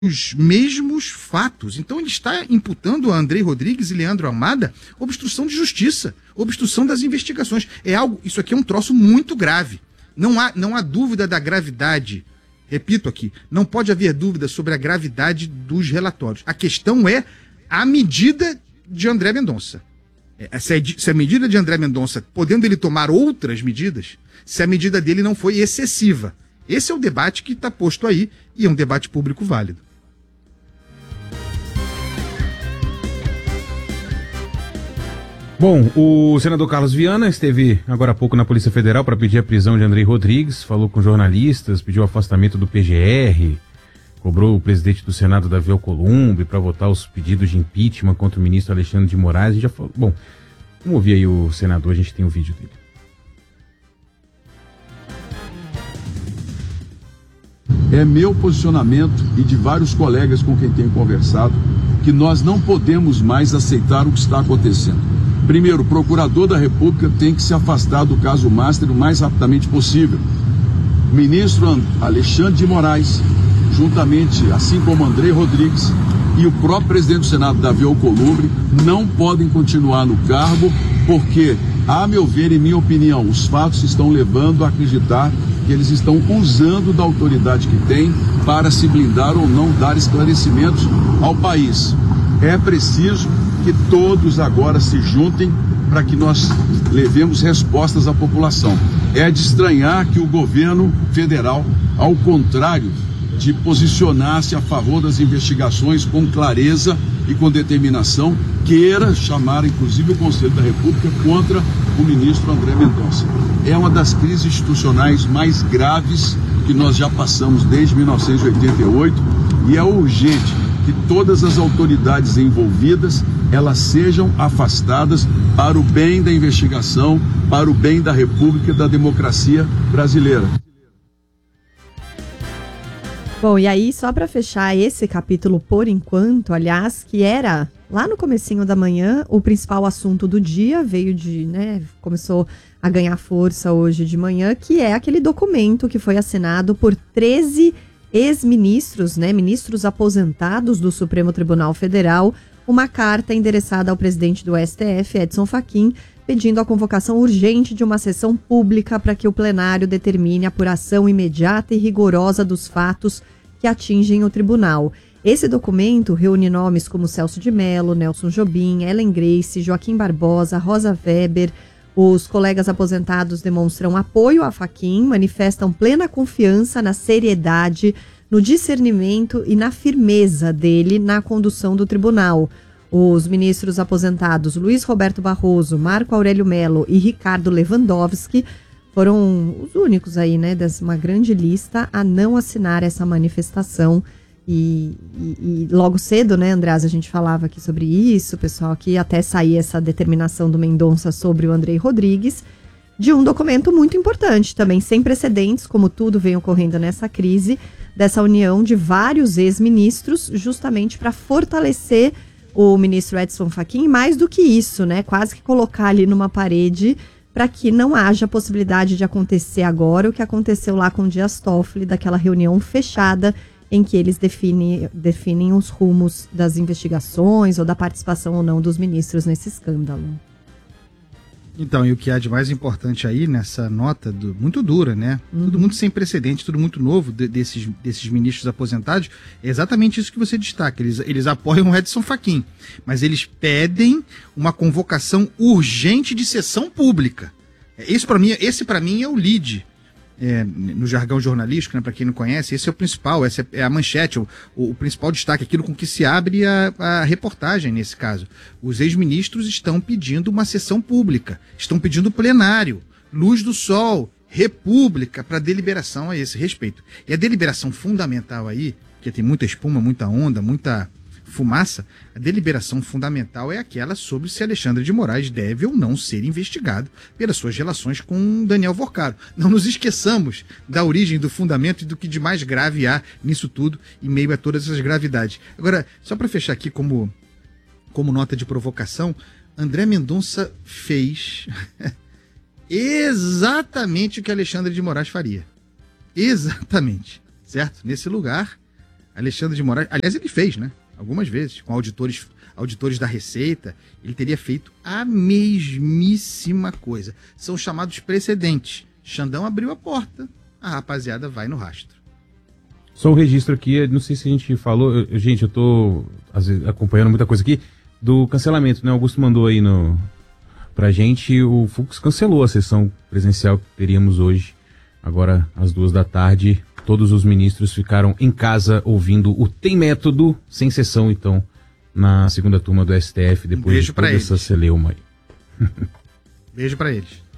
os mesmos fatos. Então ele está imputando a Andrei Rodrigues e Leandro Almada obstrução de justiça, obstrução das investigações. Isso aqui é um troço muito grave. Não há dúvida da gravidade. Repito aqui, não pode haver dúvida sobre a gravidade dos relatórios. A questão é a medida de André Mendonça. Se a medida de André Mendonça, podendo ele tomar outras medidas, se a medida dele não foi excessiva. Esse é o debate que está posto aí e é um debate público válido. Bom, o senador Carlos Viana esteve agora há pouco na Polícia Federal para pedir a prisão de Andrei Rodrigues, falou com jornalistas, pediu o afastamento do PGR, cobrou o presidente do Senado, Davi Alcolumbre, para votar os pedidos de impeachment contra o ministro Alexandre de Moraes. Já falou. Bom, vamos ouvir aí o senador, a gente tem o vídeo dele. É meu posicionamento e de vários colegas com quem tenho conversado que nós não podemos mais aceitar o que está acontecendo. Primeiro, o procurador da República tem que se afastar do caso Master o mais rapidamente possível. O ministro Alexandre de Moraes, juntamente, assim como Andrei Rodrigues e o próprio presidente do Senado, Davi Alcolumbre, não podem continuar no cargo porque, a meu ver e minha opinião, os fatos estão levando a acreditar que eles estão usando da autoridade que têm para se blindar ou não dar esclarecimentos ao país. É preciso que todos agora se juntem para que nós levemos respostas à população. É de estranhar que o governo federal, ao contrário de posicionar-se a favor das investigações com clareza e com determinação, queira chamar inclusive o Conselho da República contra o ministro André Mendonça. É uma das crises institucionais mais graves que nós já passamos desde 1988 e é urgente que todas as autoridades envolvidas elas sejam afastadas para o bem da investigação, para o bem da República e da democracia brasileira. Bom, e aí, só para fechar esse capítulo por enquanto, aliás, que era lá no comecinho da manhã, o principal assunto do dia começou a ganhar força hoje de manhã, que é aquele documento que foi assinado por 13 ex-ministros, ministros aposentados do Supremo Tribunal Federal, uma carta endereçada ao presidente do STF, Edson Fachin, pedindo a convocação urgente de uma sessão pública para que o plenário determine a apuração imediata e rigorosa dos fatos que atingem o tribunal. Esse documento reúne nomes como Celso de Mello, Nelson Jobim, Ellen Grace, Joaquim Barbosa, Rosa Weber. Os colegas aposentados demonstram apoio a Fachin, manifestam plena confiança na seriedade, no discernimento e na firmeza dele na condução do tribunal. Os ministros aposentados Luiz Roberto Barroso, Marco Aurélio Mello e Ricardo Lewandowski foram os únicos aí, dessa grande lista a não assinar essa manifestação. E logo cedo, Andreasa, a gente falava aqui sobre isso, pessoal, que até sair essa determinação do Mendonça sobre o Andrei Rodrigues, de um documento muito importante também, sem precedentes, como tudo vem ocorrendo nessa crise, dessa união de vários ex-ministros, justamente para fortalecer o ministro Edson Fachin, mais do que isso, quase que colocar ali numa parede para que não haja possibilidade de acontecer agora o que aconteceu lá com o Dias Toffoli, daquela reunião fechada em que eles definem os rumos das investigações ou da participação ou não dos ministros nesse escândalo. Então, e o que há de mais importante aí nessa nota, muito dura, Tudo muito sem precedente, tudo muito novo desses ministros aposentados, é exatamente isso que você destaca. Eles apoiam o Edson Fachin, mas eles pedem uma convocação urgente de sessão pública. Esse para mim é o lead. No jargão jornalístico, para quem não conhece, esse é o principal, essa é a manchete, o principal destaque, aquilo com que se abre a reportagem nesse caso. Os ex-ministros estão pedindo uma sessão pública, estão pedindo plenário, luz do sol, república para deliberação a esse respeito. E a deliberação fundamental aí, que tem muita espuma, muita onda, muita fumaça, a deliberação fundamental é aquela sobre se Alexandre de Moraes deve ou não ser investigado pelas suas relações com Daniel Vorcaro. Não nos esqueçamos da origem, do fundamento e do que de mais grave há nisso tudo, em meio a todas essas gravidades. Agora, só para fechar aqui como nota de provocação, André Mendonça fez exatamente o que Alexandre de Moraes faria. Exatamente, certo? Nesse lugar, Alexandre de Moraes, aliás, ele fez, né? Algumas vezes, com auditores da Receita, ele teria feito a mesmíssima coisa. São chamados precedentes. Xandão abriu a porta, a rapaziada vai no rastro. Só um registro aqui, não sei se a gente falou, gente, eu tô às vezes, acompanhando muita coisa aqui, do cancelamento, né? O Augusto mandou aí pra gente, o Fux cancelou a sessão presencial que teríamos hoje, agora às 14h. Todos os ministros ficaram em casa ouvindo o Tem Método, sem sessão, então, na segunda turma do STF, depois de toda essa celeuma aí. Beijo pra eles.